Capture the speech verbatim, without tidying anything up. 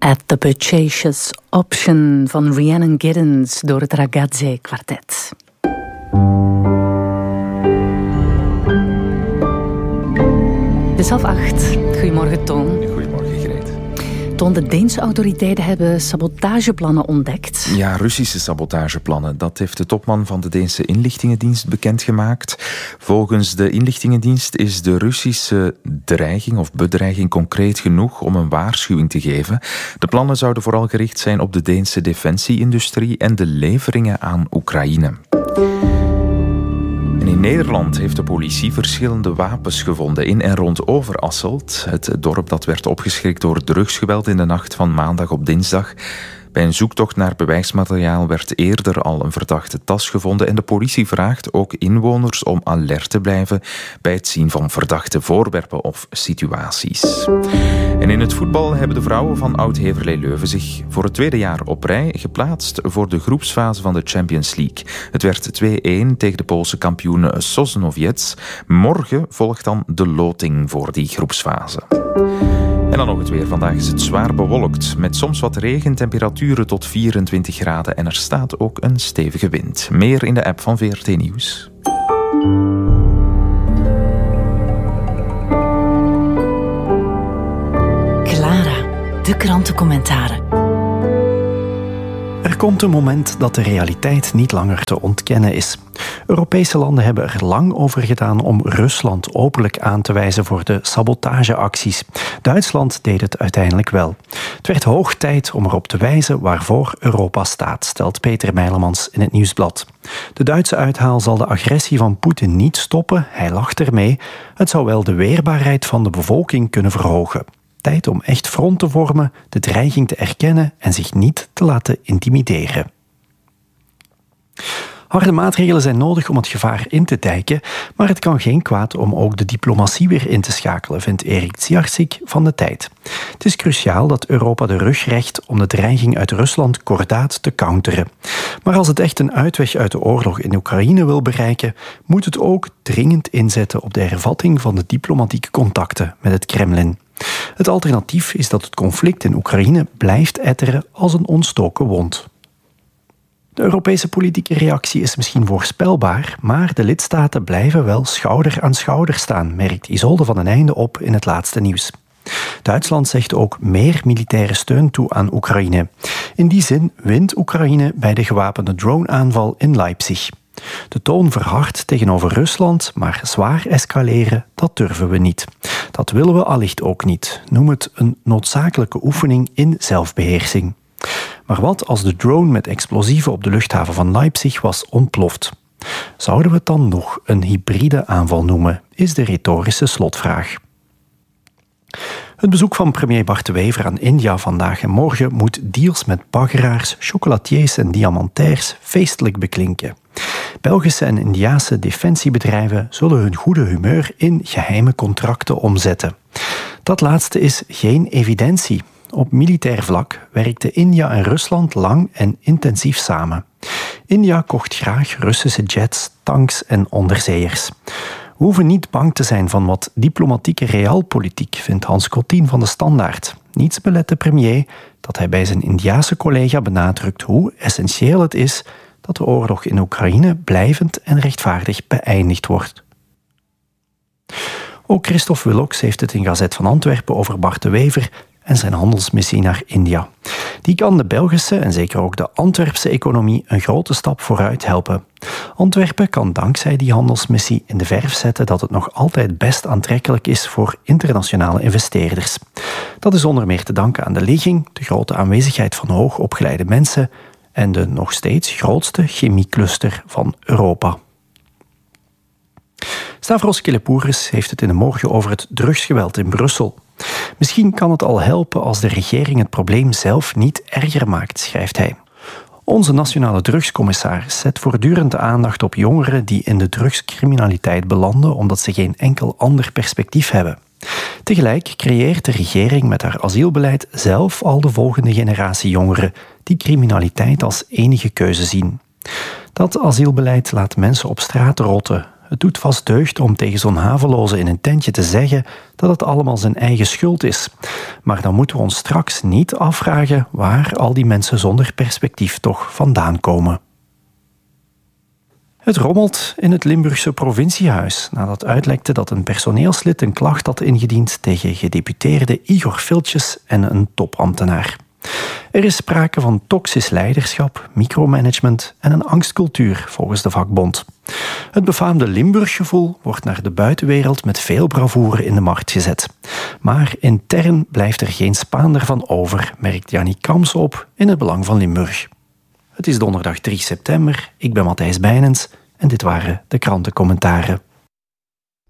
At the Purchasious Option van Rhiannon Giddens door het Ragazzi Quartet. Het is half acht. Goedemorgen, Toon. Goedemorgen, Greet. Toon, de Deense autoriteiten hebben sabotageplannen ontdekt. Ja, Russische sabotageplannen. Dat heeft de topman van de Deense inlichtingendienst bekendgemaakt. Volgens de inlichtingendienst is de Russische dreiging of bedreiging concreet genoeg om een waarschuwing te geven. De plannen zouden vooral gericht zijn op de Deense defensieindustrie en de leveringen aan Oekraïne. En in Nederland heeft de politie verschillende wapens gevonden in en rond Overasselt. Het dorp dat werd opgeschrikt door drugsgeweld in de nacht van maandag op dinsdag. Bij een zoektocht naar bewijsmateriaal werd eerder al een verdachte tas gevonden en de politie vraagt ook inwoners om alert te blijven bij het zien van verdachte voorwerpen of situaties. En in het voetbal hebben de vrouwen van Oud-Heverlee Leuven zich voor het tweede jaar op rij geplaatst voor de groepsfase van de Champions League. Het werd twee-een tegen de Poolse kampioen Sosnowiec. Morgen volgt dan de loting voor die groepsfase. En dan nog het weer. Vandaag is het zwaar bewolkt, met soms wat regen, temperaturen tot vierentwintig graden en er staat ook een stevige wind. Meer in de app van V R T Nieuws. Clara, de krantencommentaren. Er komt een moment dat de realiteit niet langer te ontkennen is. Europese landen hebben er lang over gedaan om Rusland openlijk aan te wijzen voor de sabotageacties. Duitsland deed het uiteindelijk wel. Het werd hoog tijd om erop te wijzen waarvoor Europa staat, stelt Peter Meilemans in het Nieuwsblad. De Duitse uithaal zal de agressie van Poetin niet stoppen, hij lacht ermee. Het zou wel de weerbaarheid van de bevolking kunnen verhogen. Tijd om echt front te vormen, de dreiging te erkennen en zich niet te laten intimideren. Harde maatregelen zijn nodig om het gevaar in te dijken, maar het kan geen kwaad om ook de diplomatie weer in te schakelen, vindt Erik Tsiarsik van De Tijd. Het is cruciaal dat Europa de rug recht om de dreiging uit Rusland kordaat te counteren. Maar als het echt een uitweg uit de oorlog in Oekraïne wil bereiken, moet het ook dringend inzetten op de hervatting van de diplomatieke contacten met het Kremlin. Het alternatief is dat het conflict in Oekraïne blijft etteren als een ontstoken wond. De Europese politieke reactie is misschien voorspelbaar, maar de lidstaten blijven wel schouder aan schouder staan, merkt Isolde van den Einde op in het laatste nieuws. Duitsland zegt ook meer militaire steun toe aan Oekraïne. In die zin wint Oekraïne bij de gewapende droneaanval in Leipzig. De toon verhardt tegenover Rusland, maar zwaar escaleren, dat durven we niet. Dat willen we allicht ook niet. Noem het een noodzakelijke oefening in zelfbeheersing. Maar wat als de drone met explosieven op de luchthaven van Leipzig was ontploft? Zouden we het dan nog een hybride aanval noemen, is de retorische slotvraag. Het bezoek van premier Bart de Wever aan India vandaag en morgen moet deals met baggeraars, chocolatiers en diamantairs feestelijk beklinken. Belgische en Indiase defensiebedrijven zullen hun goede humeur in geheime contracten omzetten. Dat laatste is geen evidentie. Op militair vlak werkten India en Rusland lang en intensief samen. India kocht graag Russische jets, tanks en onderzeeërs. We hoeven niet bang te zijn van wat diplomatieke realpolitiek, vindt Hans Cottien van de Standaard. Niets belet de premier dat hij bij zijn Indiase collega benadrukt hoe essentieel het is dat de oorlog in Oekraïne blijvend en rechtvaardig beëindigd wordt. Ook Christophe Willocks heeft het in Gazet van Antwerpen over Bart de Wever en zijn handelsmissie naar India. Die kan de Belgische en zeker ook de Antwerpse economie een grote stap vooruit helpen. Antwerpen kan dankzij die handelsmissie in de verf zetten dat het nog altijd best aantrekkelijk is voor internationale investeerders. Dat is onder meer te danken aan de ligging, de grote aanwezigheid van hoogopgeleide mensen en de nog steeds grootste chemiecluster van Europa. Stavros Kilepouris heeft het in de morgen over het drugsgeweld in Brussel. Misschien kan het al helpen als de regering het probleem zelf niet erger maakt, schrijft hij. Onze nationale drugscommissaris zet voortdurend de aandacht op jongeren die in de drugscriminaliteit belanden omdat ze geen enkel ander perspectief hebben. Tegelijk creëert de regering met haar asielbeleid zelf al de volgende generatie jongeren die criminaliteit als enige keuze zien. Dat asielbeleid laat mensen op straat rotten. Het doet vast deugd om tegen zo'n haveloze in een tentje te zeggen dat het allemaal zijn eigen schuld is. Maar dan moeten we ons straks niet afvragen waar al die mensen zonder perspectief toch vandaan komen. Het rommelt in het Limburgse provinciehuis nadat uitlekte dat een personeelslid een klacht had ingediend tegen gedeputeerde Igor Filtjes en een topambtenaar. Er is sprake van toxisch leiderschap, micromanagement en een angstcultuur volgens de vakbond. Het befaamde Limburggevoel wordt naar de buitenwereld met veel bravoure in de markt gezet. Maar intern blijft er geen Spaander van over, merkt Jannie Kams op in het Belang van Limburg. Het is donderdag drie september, ik ben Matthijs Bijnens en dit waren de krantencommentaren.